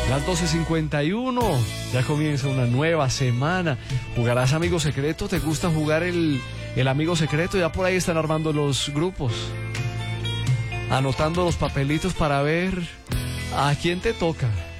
Las 12:51, ya comienza una nueva semana. ¿Jugarás Amigo Secreto? ¿Te gusta jugar el Amigo Secreto? Ya por ahí están armando los grupos, anotando los papelitos para ver a quién te toca.